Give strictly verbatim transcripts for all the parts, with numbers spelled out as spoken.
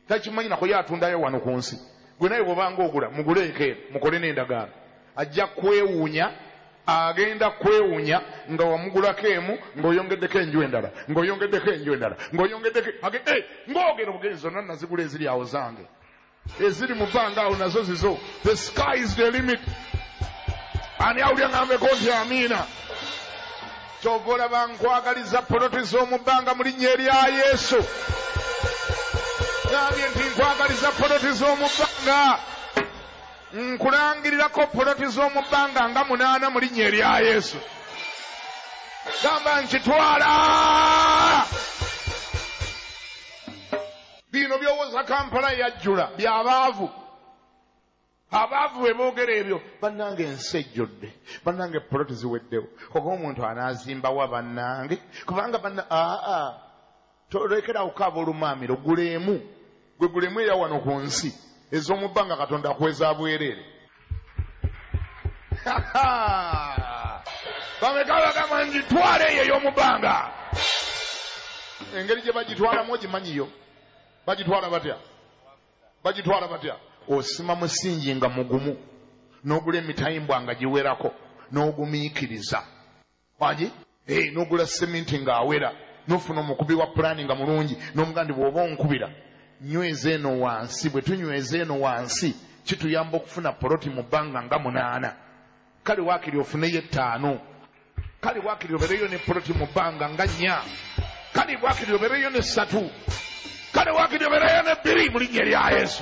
takimanyi nako yatundayo wano ku nsi. Gwe naye bw'obanga ogula muguleeko mukole n'endagaano. Ajja kwewuunya, agenda kwewuunya nga wamugulako emu ng'oyongeddeko enju endala ng'oyongeddeko enju endala ng'oyongeddeko eh, ng'ogera obugezi zonna nazigula eziri awo zange eziri mu bbanga awo nazo zizo. The sky is the limit. Ani awulya ngambeko nti amiina. Kyova olaba nkwagaliza poloti z'omu bbanga mu linnya erya Yesu. Ngambye nti nkwagaliza poloti z'omu bbanga. Nkulangirirako poloti z'omu bbanga nga munaana mu linnya erya Yesu. Gamba nkitwala. Bino byowooza Kampala yajjula by'abaavu. Abaavu bwe boogera ebyo bannange ensi ejjudde, bannange poloti ziweddewo. Oba omuntu anaazimbawa bannange kubanga banna aa tolekerawo kaaba olumaamiro gulemu gwe gulemu eya wano ku nsi ez'omu bbanga Katonda akweza bwereere. Bameka bagamba ngitwale eyo ey'omu bbanga. Engeri gye bagitwalamu ogimanyiyo. Bagitwala batya? Bagitwala batya? Osima musingi nga mugumu n'ogula emitayimbwa nga giwerako n'ogumiikiriza. Wangi? Eh, n'ogula seminti ng'awera n'ofuna omukubi wa pulaani nga mulungi n'omugandi bw'oba onkubira nyweza eno wansi. Bwe tunyweza eno wansi kituyamba okufuna poloti mu bbanga nga munaana. Kale waakiri ofuneyo ettaano. Kale waakiri obereyo ne poloti mu bbanga nga nnya. Kale waakiri obereyo ne ssatu. Kale waakiri obereyo ne bbiri mu linnya erya Yesu.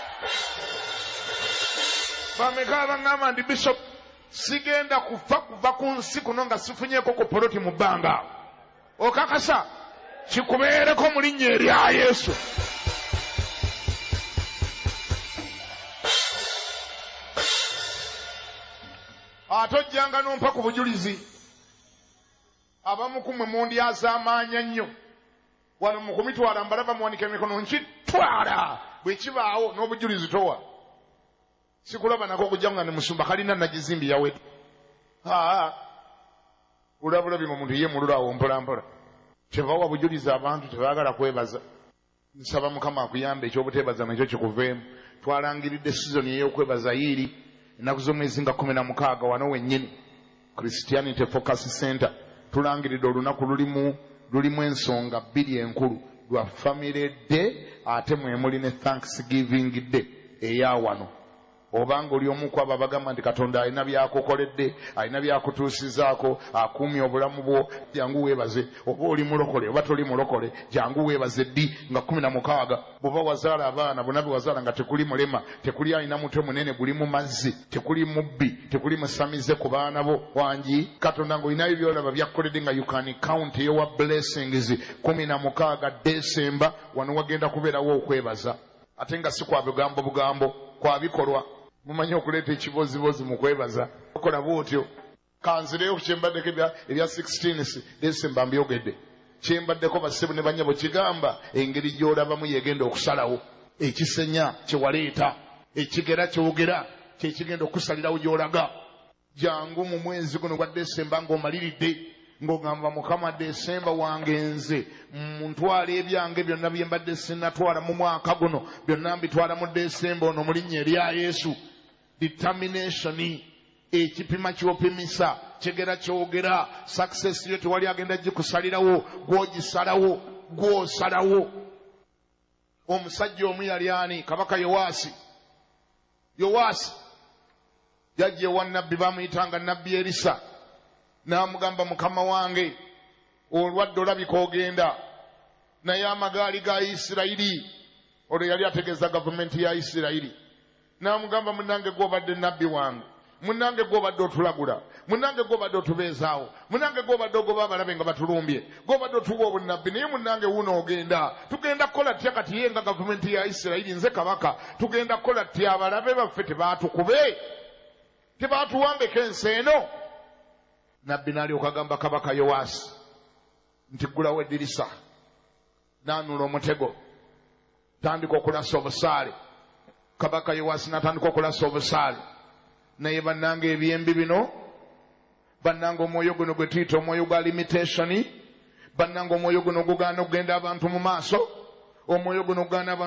Bameka bangamba ndi Bishop sigenda kufa kuva ku nsi kuno nga sifunyeeko ku poloti mu bbanga. Okakasa kikubeereko mu linnya erya Yesu. Ate ojjanga n'ompa ku bujulizi. Abamu ku mmwe mundyaza amaanya nnyo. Wano mu kumitwala mbalaba muwanika emikono nkitwala. Bwe kibaawo n'obujulizi towa. Sikulaba nako okujja nga ne musumba kalina nagizimbi yawetu. Aa ulabula bino omuntu ye mululawo mpola mpola. Tebawa bujulizi abantu tebaagala kwebaza. Nsaba Mukama akuyambe ekyobuteebaza nakyo kikuveemu. Twalangiridde sizoni ey'okwebaza yiri ennaku z'omwezi nga kumi na mukaaga wano wennyini Christianity Focus Center. Tulangiridde olunaku lulimu lulimu ensonga bbiri enkulu lwa Family Day ate mwe muli ne Thanksgiving Day eya wano. Obanga oli omu ku abo abagamba nti Katonda alina byakukoledde, alina byakutuusizaako, akuumye obulamu bwo, jangu weebaze. Oba oli mulokole oba toli mulokole, jangu weebaze ddi nga kumi na mukaaga. Bw'oba wazaala abaana bonna be wazaala nga tekuli mulema, tekuli alina mutwe munene guli mu mazzi, tekuli mubbi, tekuli musamize ku baana bo. Wangi Katonda ng'olinayo byolaba byakkoledde nga you can count your blessings. kumi na mukaaga Desemba wano wagenda kubeerawo okwebaza. Ate nga si kwa bugambo bugambo, kwa bikolwa. Mumanyi okuleeta ekibozibozi mu kwebaza. Okola bw'otyo. Kanzireyo ku kyembaddeko ebya sixteen Desemba mbyogedde. Kyembaddeko bassebo ne bannyabo kigamba engeri gy'olabamu yegenda okusalawo. Ekisenya kye waleeta, ekigera kyogera kye kigenda okusalirawo gy'olaga. Jangu mu mwezi guno gwa Desemba ng'omaliridde ng'ogamba Mukama Desemba wange nze muntwala ebyange byonna bye mbadde sinnatwala mu mwaka guno byonna mbitwala mu Desemba ono mu linnya erya Yesu. Determination, ekipima ky'opimisa, kigera kyogera, success yo tewali agenda gikusalirawo, gw'ogisalawo, gw'osalawo. Omusajja omu yali ani? Kabaka Yowaasi. Yowaasi yajja ewa nnabbi bamuyitanga nnabbi Erisa. N'amugamba Mukama wange olwadde olabika ogenda naye amagaali ga Isirayiri. Olwo yali ategeeza gavumenti ya Isirayiri. N'amugamba munnange gw'obadde nnabbi wange, munnange gw'obadde otulagula, munnange gw'obadde otubeezaawo, munnange gw'obadde ogoba abalabe nga batulumbye, gw'obadde otuwa obunnabbi, naye munnange wuno ogenda. Tugenda kukola ttya kati ye nga gavumenti ya Isirayiri nze kabaka tugenda kukola ttya abalabe baffe tebaatukube, tebaatuwambeko ensi eno? Nabbi n'alyoka agamba kabaka Yowaasi nti ggulawo eddirisa, n'anula omutego, tandika okulasa obusaale. Kabaka Yowaasi n'atandika okulasa obusaale. Naye bannange ebyembi bino, bannange omwoyo guno gwe tuyita omwoyo gwa limitation, bannange omwoyo guno gugaana okugenda abantu mu maaso, omwoyo guno gugaana